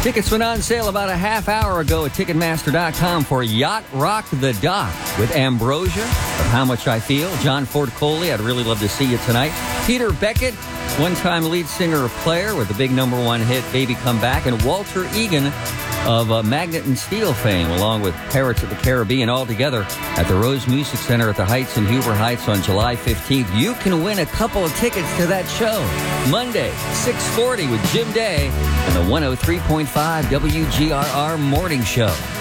Tickets went on sale about a half hour ago at Ticketmaster.com for Yacht Rock the Dock with Ambrosia of How Much I Feel. John Ford Coley, I'd really love to see you tonight. Peter Beckett, one-time lead singer of Player with the big #1 hit Baby Come Back. And Walter Egan of Magnet and Steel fame, along with Pirates of the Caribbean, all together at the Rose Music Center at the Heights in Huber Heights on July 15th. You can win a couple of tickets to that show. Monday, 6:40 with Jim Day and the 103.5 WGRR Morning Show.